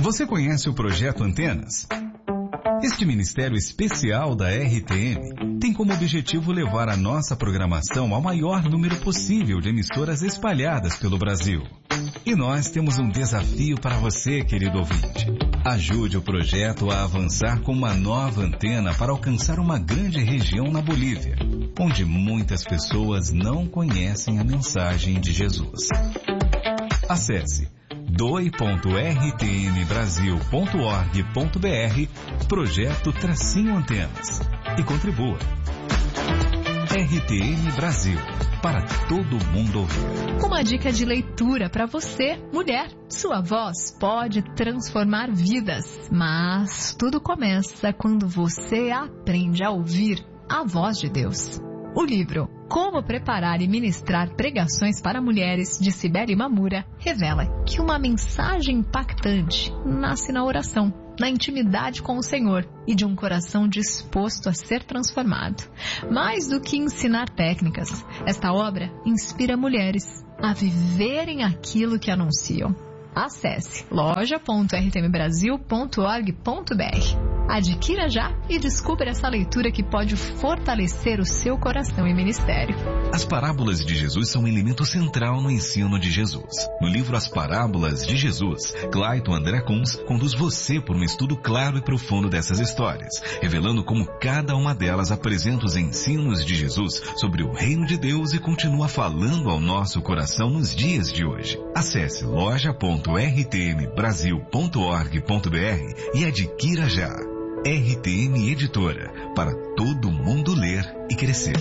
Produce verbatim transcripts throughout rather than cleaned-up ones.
Você conhece o Projeto Antenas? Este ministério especial da R T M tem como objetivo levar a nossa programação ao maior número possível de emissoras espalhadas pelo Brasil. E nós temos um desafio para você, querido ouvinte. Ajude o projeto a avançar com uma nova antena para alcançar uma grande região na Bolívia, onde muitas pessoas não conhecem a mensagem de Jesus. Acesse doe ponto r t m brasil ponto org ponto b r Projeto Tracinho Antenas e contribua. R T M Brasil, para todo mundo ouvir. Uma dica de leitura para você, mulher. Sua voz pode transformar vidas, mas tudo começa quando você aprende a ouvir a voz de Deus. O livro Como Preparar e Ministrar Pregações para Mulheres, de Cibele Mamura, revela que uma mensagem impactante nasce na oração, na intimidade com o Senhor e de um coração disposto a ser transformado. Mais do que ensinar técnicas, esta obra inspira mulheres a viverem aquilo que anunciam. Acesse loja ponto r t m brasil ponto org ponto b r. Adquira já e descubra essa leitura que pode fortalecer o seu coração e ministério. As parábolas de Jesus são um elemento central no ensino de Jesus. No livro As Parábolas de Jesus, Clayton André Kunz conduz você por um estudo claro e profundo dessas histórias, revelando como cada uma delas apresenta os ensinos de Jesus sobre o reino de Deus e continua falando ao nosso coração nos dias de hoje. Acesse loja ponto r t m brasil ponto org ponto b r e adquira já. R T M Editora, para todo mundo ler e crescer.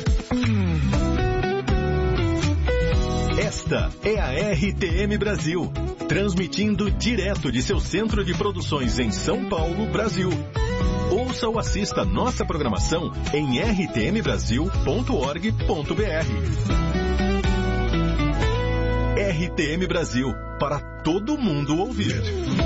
Esta é a R T M Brasil, transmitindo direto de seu centro de produções em São Paulo, Brasil. Ouça ou assista nossa programação em r t m brasil ponto org ponto b r. R T M Brasil, para todo mundo ouvir.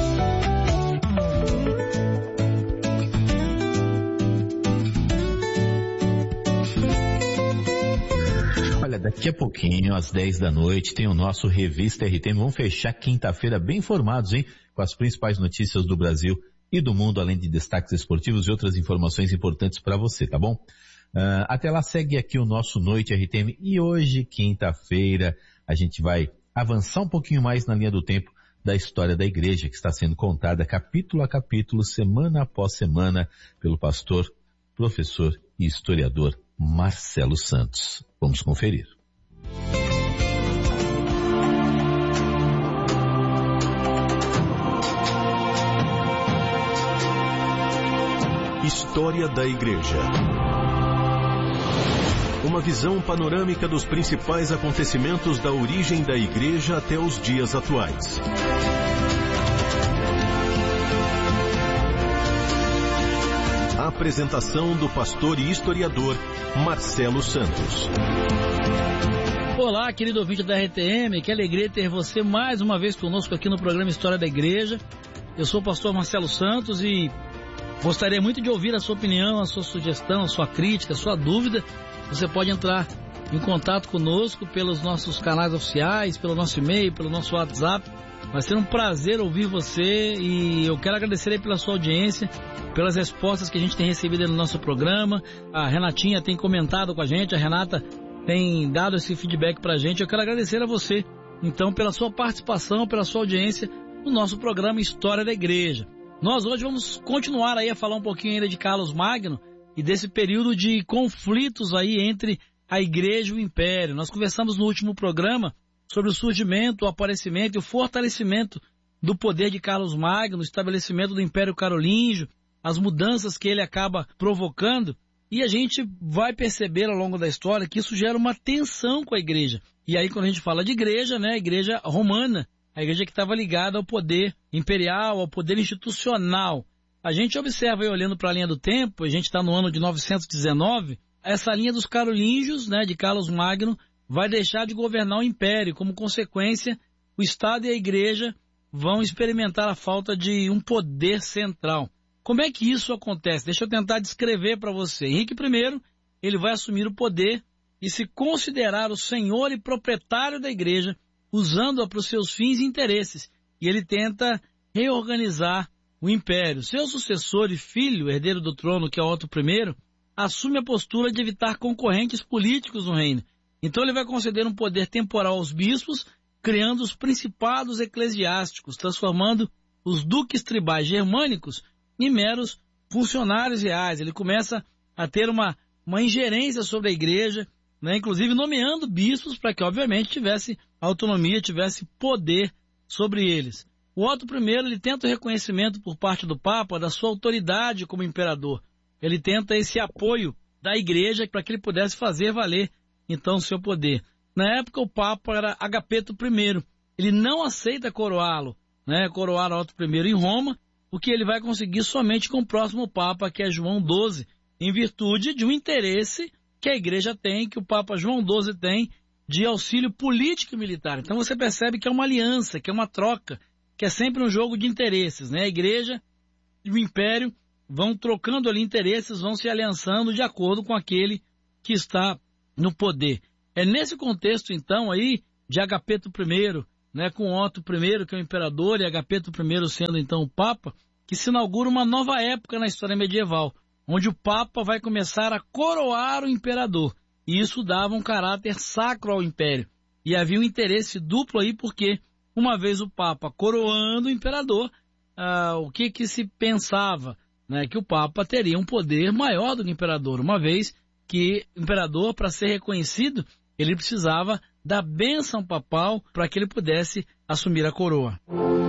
Olha, daqui a pouquinho, às dez da noite, tem o nosso Revista R T M. Vamos fechar quinta-feira bem informados, hein? Com as principais notícias do Brasil e do mundo, além de destaques esportivos e outras informações importantes para você, tá bom? Uh, até lá, segue aqui o nosso Noite R T M. E hoje, quinta-feira, a gente vai avançar um pouquinho mais na linha do tempo da história da igreja, que está sendo contada capítulo a capítulo, semana após semana, pelo pastor, professor e historiador Marcelo Santos. Vamos conferir. História da Igreja. Uma visão panorâmica dos principais acontecimentos da origem da Igreja até os dias atuais. A apresentação do pastor e historiador Marcelo Santos. Olá, querido ouvinte da R T M, que alegria ter você mais uma vez conosco aqui no programa História da Igreja. Eu sou o pastor Marcelo Santos e gostaria muito de ouvir a sua opinião, a sua sugestão, a sua crítica, a sua dúvida. Você pode entrar em contato conosco pelos nossos canais oficiais, pelo nosso e-mail, pelo nosso WhatsApp. Vai ser um prazer ouvir você e eu quero agradecer aí pela sua audiência, pelas respostas que a gente tem recebido no nosso programa. A Renatinha tem comentado com a gente, a Renata tem dado esse feedback pra gente. Eu quero agradecer a você, então, pela sua participação, pela sua audiência no nosso programa História da Igreja. Nós hoje vamos continuar aí a falar um pouquinho ainda de Carlos Magno e desse período de conflitos aí entre a Igreja e o Império. Nós conversamos no último programa sobre o surgimento, o aparecimento e o fortalecimento do poder de Carlos Magno, o estabelecimento do Império Carolíngio, as mudanças que ele acaba provocando, e a gente vai perceber ao longo da história que isso gera uma tensão com a igreja. E aí quando a gente fala de igreja, né, a igreja romana, a igreja que estava ligada ao poder imperial, ao poder institucional. A gente observa aí, olhando para a linha do tempo, a gente está no ano de novecentos e dezenove, essa linha dos carolíngios, né, de Carlos Magno, vai deixar de governar o império. Como consequência, o Estado e a igreja vão experimentar a falta de um poder central. Como é que isso acontece? Deixa eu tentar descrever para você. Henrique I, ele vai assumir o poder e se considerar o senhor e proprietário da igreja, usando-a para os seus fins e interesses. E ele tenta reorganizar o império. Seu sucessor e filho, herdeiro do trono, que é Otto I, assume a postura de evitar concorrentes políticos no reino. Então ele vai conceder um poder temporal aos bispos, criando os principados eclesiásticos, transformando os duques tribais germânicos em meros funcionários reais. Ele começa a ter uma, uma ingerência sobre a igreja, né, inclusive nomeando bispos para que, obviamente, tivesse autonomia, tivesse poder sobre eles. O Otto I, ele tenta o reconhecimento por parte do Papa da sua autoridade como imperador. Ele tenta esse apoio da igreja para que ele pudesse fazer valer, então, o seu poder. Na época, o Papa era Agapeto I. Ele não aceita coroá-lo, né, coroar Otto I em Roma, porque ele vai conseguir somente com o próximo Papa, que é João doze, em virtude de um interesse que a igreja tem, que o Papa João doze tem, de auxílio político e militar. Então você percebe que é uma aliança, que é uma troca, que é sempre um jogo de interesses, né? A igreja e o império vão trocando ali interesses, vão se aliançando de acordo com aquele que está no poder. É nesse contexto, então, aí, de Agapeto I, né, com Otto I, que é o imperador, e Agapeto I sendo, então, o Papa, que se inaugura uma nova época na história medieval, onde o Papa vai começar a coroar o imperador. E isso dava um caráter sacro ao império. E havia um interesse duplo aí, porque, uma vez o Papa coroando o imperador, ah, o que que se pensava? Né, que o Papa teria um poder maior do que o imperador, uma vez que o imperador, para ser reconhecido, ele precisava da bênção papal para que ele pudesse assumir a coroa.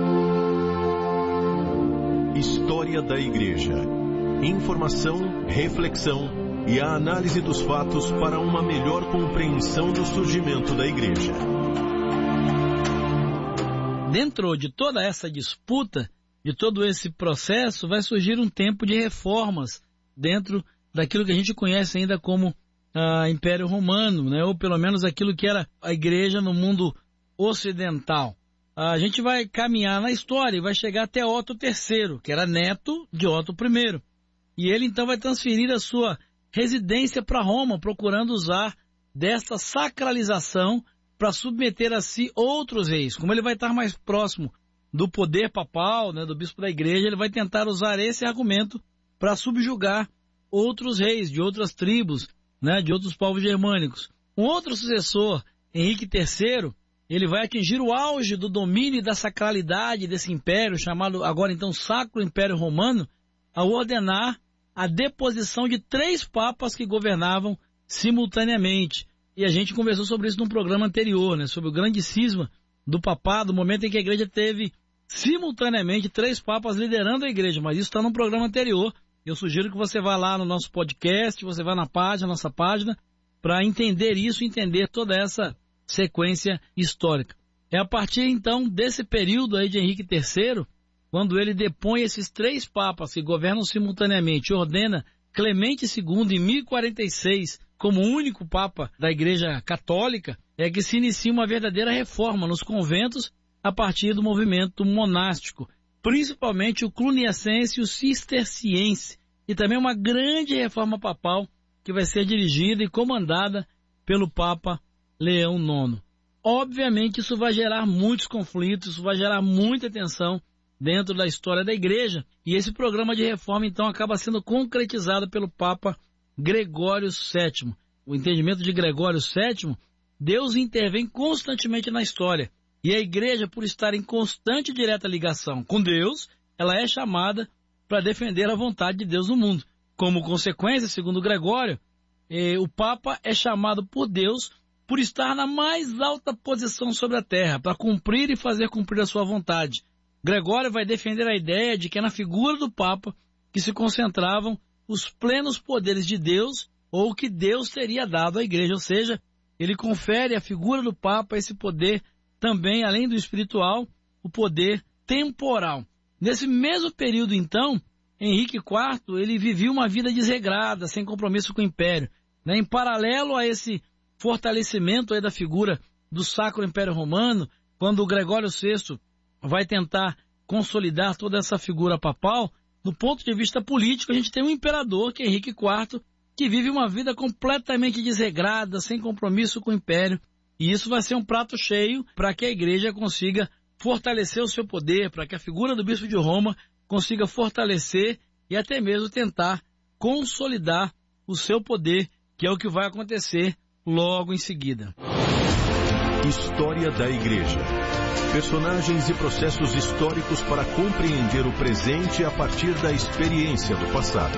História da Igreja. Informação, reflexão e a análise dos fatos para uma melhor compreensão do surgimento da Igreja. Dentro de toda essa disputa, de todo esse processo, vai surgir um tempo de reformas dentro daquilo que a gente conhece ainda como ah, Império Romano, né? Ou pelo menos aquilo que era a igreja no mundo ocidental. Ah, a gente vai caminhar na história e vai chegar até Otto terceiro, que era neto de Otto I. E ele então vai transferir a sua residência para Roma, procurando usar dessa sacralização para submeter a si outros reis. Como ele vai estar mais próximo do poder papal, né, do bispo da igreja, ele vai tentar usar esse argumento para subjugar outros reis de outras tribos, né, de outros povos germânicos. Um outro sucessor, Henrique terceiro, ele vai atingir o auge do domínio e da sacralidade desse império, chamado agora então Sacro Império Romano, ao ordenar a deposição de três papas que governavam simultaneamente. E a gente conversou sobre isso num programa anterior, né, sobre o grande cisma do papado, o momento em que a igreja teve simultaneamente três papas liderando a igreja, mas isso está num programa anterior. Eu sugiro que você vá lá no nosso podcast, você vá na página, nossa página, para entender isso, entender toda essa sequência histórica. É a partir, então, desse período aí de Henrique terceiro, quando ele depõe esses três papas que governam simultaneamente, ordena Clemente segundo em mil e quarenta e seis como único papa da Igreja Católica, é que se inicia uma verdadeira reforma nos conventos a partir do movimento monástico, principalmente o cluniacense e o cisterciense, e também uma grande reforma papal que vai ser dirigida e comandada pelo Papa Leão nono. Obviamente isso vai gerar muitos conflitos, isso vai gerar muita tensão dentro da história da igreja, e esse programa de reforma então acaba sendo concretizado pelo Papa Gregório sétimo. O entendimento de Gregório sétimo, Deus intervém constantemente na história, e a igreja, por estar em constante e direta ligação com Deus, ela é chamada para defender a vontade de Deus no mundo. Como consequência, segundo Gregório, eh, o Papa é chamado por Deus por estar na mais alta posição sobre a terra, para cumprir e fazer cumprir a sua vontade. Gregório vai defender a ideia de que é na figura do Papa que se concentravam os plenos poderes de Deus, ou que Deus teria dado à igreja, ou seja, ele confere à figura do Papa esse poder também, além do espiritual, o poder temporal. Nesse mesmo período, então, Henrique quarto, ele vivia uma vida desregrada, sem compromisso com o império. Né? Em paralelo a esse fortalecimento aí da figura do Sacro Império Romano, quando o Gregório sexto vai tentar consolidar toda essa figura papal, do ponto de vista político, a gente tem um imperador, que é Henrique quarto, que vive uma vida completamente desregrada, sem compromisso com o império, e isso vai ser um prato cheio para que a igreja consiga fortalecer o seu poder, para que a figura do bispo de Roma consiga fortalecer e até mesmo tentar consolidar o seu poder, que é o que vai acontecer logo em seguida. História da Igreja. Personagens e processos históricos para compreender o presente a partir da experiência do passado.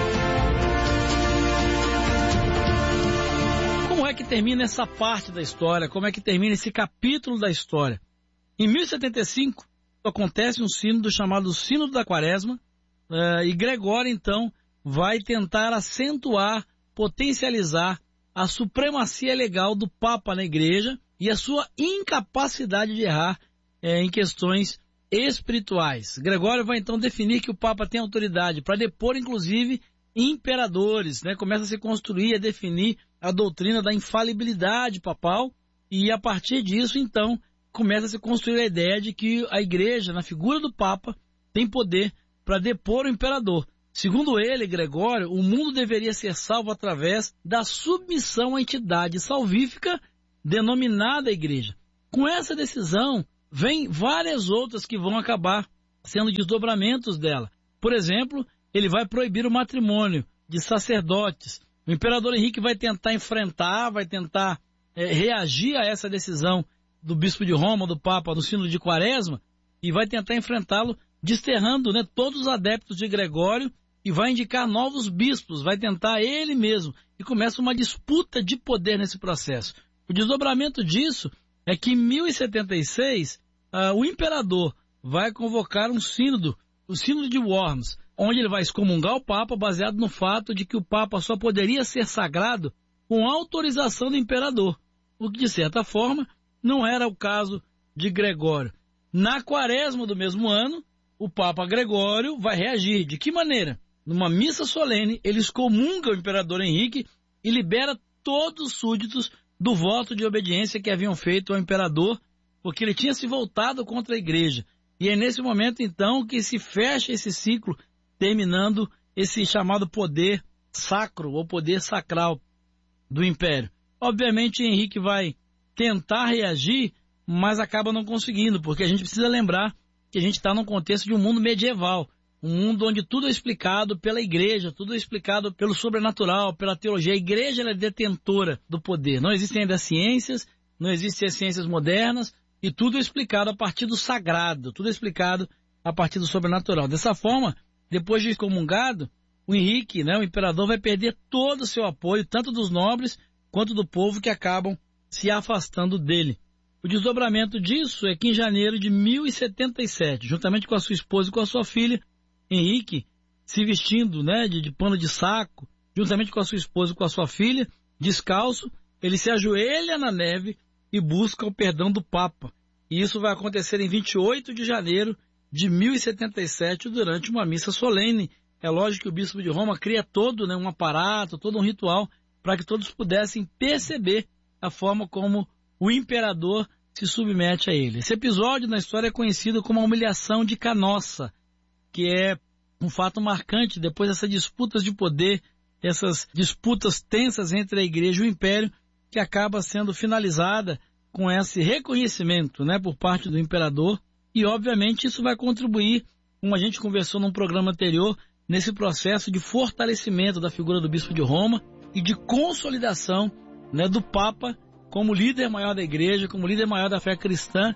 Como é que termina essa parte da história? Como é que termina esse capítulo da história? Em mil e setenta e cinco, acontece um sínodo chamado Sínodo da Quaresma, uh, e Gregório, então, vai tentar acentuar, potencializar a supremacia legal do Papa na Igreja e a sua incapacidade de errar é, em questões espirituais. Gregório vai então definir que o Papa tem autoridade para depor, inclusive, imperadores, né? Começa a se construir, a definir a doutrina da infalibilidade papal, e a partir disso, então, começa a se construir a ideia de que a Igreja, na figura do Papa, tem poder para depor o imperador. Segundo ele, Gregório, o mundo deveria ser salvo através da submissão à entidade salvífica denominada Igreja. Com essa decisão, vem várias outras que vão acabar sendo desdobramentos dela. Por exemplo, ele vai proibir o matrimônio de sacerdotes. O imperador Henrique vai tentar enfrentar, vai tentar é, reagir a essa decisão do bispo de Roma, do Papa, do Sínodo de Quaresma, e vai tentar enfrentá-lo desterrando, né, todos os adeptos de Gregório, e vai indicar novos bispos, vai tentar ele mesmo, e começa uma disputa de poder nesse processo. O desdobramento disso é que em mil e setenta e seis, uh, o imperador vai convocar um sínodo, o sínodo de Worms, onde ele vai excomungar o Papa, baseado no fato de que o Papa só poderia ser sagrado com autorização do imperador, o que, de certa forma, não era o caso de Gregório. Na Quaresma do mesmo ano, o Papa Gregório vai reagir. De que maneira? Numa missa solene, ele excomunga o imperador Henrique e libera todos os súditos do voto de obediência que haviam feito ao imperador, porque ele tinha se voltado contra a Igreja. E é nesse momento, então, que se fecha esse ciclo, terminando esse chamado poder sacro, ou poder sacral do Império. Obviamente, Henrique vai tentar reagir, mas acaba não conseguindo, porque a gente precisa lembrar que a gente está num contexto de um mundo medieval, um mundo onde tudo é explicado pela Igreja, tudo é explicado pelo sobrenatural, pela teologia. A Igreja ela é detentora do poder. Não existem ainda ciências, não existem as ciências modernas, e tudo é explicado a partir do sagrado, tudo é explicado a partir do sobrenatural. Dessa forma, depois de excomungado, o Henrique, né, o imperador, vai perder todo o seu apoio, tanto dos nobres quanto do povo, que acabam se afastando dele. O desdobramento disso é que em janeiro de mil e setenta e sete, juntamente com a sua esposa e com a sua filha, Henrique, se vestindo, né, de, de pano de saco, juntamente com a sua esposa e com a sua filha, descalço, ele se ajoelha na neve e busca o perdão do Papa. E isso vai acontecer em vinte e oito de janeiro de mil e setenta e sete, durante uma missa solene. É lógico que o bispo de Roma cria todo, né, um aparato, todo um ritual, para que todos pudessem perceber a forma como o imperador se submete a ele. Esse episódio na história é conhecido como a humilhação de Canossa, que é um fato marcante depois dessas disputas de poder, essas disputas tensas entre a Igreja e o Império, que acaba sendo finalizada com esse reconhecimento, né, por parte do imperador, e obviamente isso vai contribuir, como a gente conversou num programa anterior, nesse processo de fortalecimento da figura do Bispo de Roma e de consolidação, né, do Papa como líder maior da Igreja, como líder maior da fé cristã,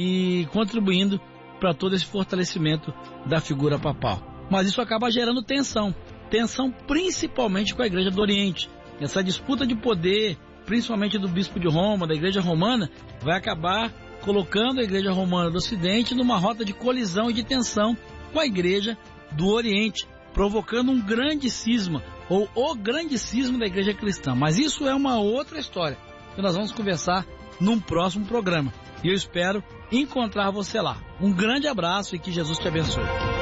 e contribuindo para todo esse fortalecimento da figura papal. Mas isso acaba gerando tensão, tensão principalmente com a Igreja do Oriente. Essa disputa de poder, principalmente do Bispo de Roma, da Igreja Romana, vai acabar colocando a Igreja Romana do Ocidente numa rota de colisão e de tensão com a Igreja do Oriente, provocando um grande cisma, ou o grande cisma da Igreja cristã. Mas isso é uma outra história, que nós vamos conversar num próximo programa. E eu espero encontrar você lá. Um grande abraço e que Jesus te abençoe.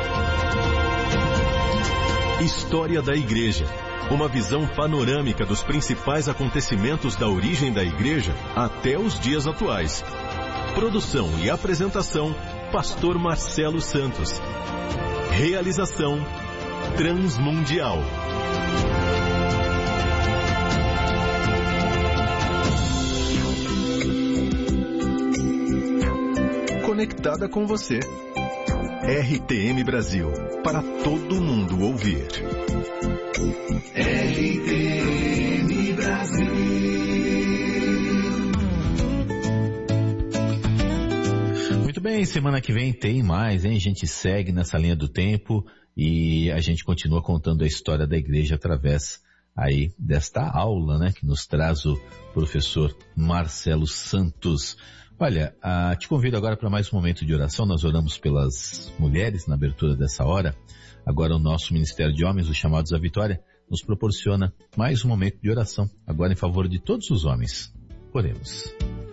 História da Igreja. Uma visão panorâmica dos principais acontecimentos da origem da Igreja até os dias atuais. Produção e apresentação, Pastor Marcelo Santos. Realização, Transmundial. conectada com você. R T M Brasil, para todo mundo ouvir. R T M Brasil. Muito bem, semana que vem tem mais, hein? A gente segue nessa linha do tempo e a gente continua contando a história da igreja através aí desta aula, né? Que nos traz o professor Marcelo Santos. Olha, ah, te convido agora para mais um momento de oração. Nós oramos pelas mulheres na abertura dessa hora. Agora o nosso Ministério de Homens, os Chamados à Vitória, nos proporciona mais um momento de oração, agora em favor de todos os homens. Oremos.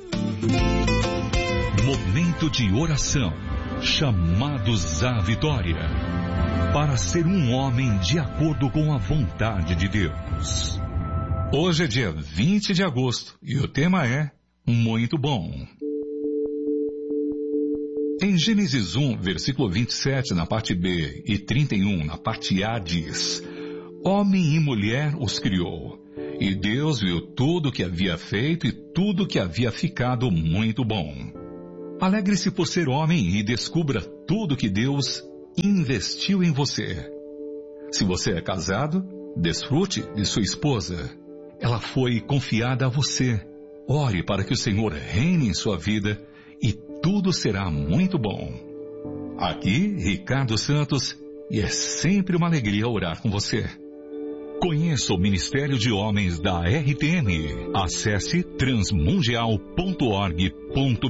Momento de oração. Chamados à Vitória. Para ser um homem de acordo com a vontade de Deus. Hoje é dia vinte de agosto e o tema é muito bom. Em Gênesis um, versículo vinte e sete, na parte B, e trinta e um, na parte A, diz: Homem e mulher os criou, e Deus viu tudo o que havia feito e tudo o que havia ficado muito bom. Alegre-se por ser homem e descubra tudo que Deus investiu em você. Se você é casado, desfrute de sua esposa. Ela foi confiada a você. Ore para que o Senhor reine em sua vida e tudo será muito bom. Aqui, Ricardo Santos, e é sempre uma alegria orar com você. Conheça o Ministério de Homens da R T M. Acesse transmundial ponto org ponto br.